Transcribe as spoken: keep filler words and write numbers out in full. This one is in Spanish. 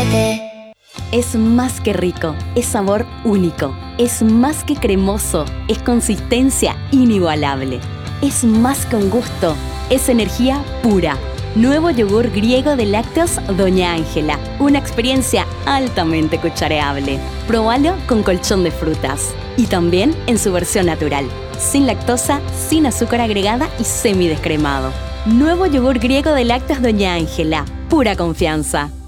Es más que rico, es sabor único, es más que cremoso, es consistencia inigualable, es más que un gusto, es energía pura. Nuevo yogur griego de lácteos Doña Ángela, una experiencia altamente cuchareable. Probalo con colchón de frutas y también en su versión natural, sin lactosa, sin azúcar agregada y semidescremado. Nuevo yogur griego de lácteos Doña Ángela, pura confianza.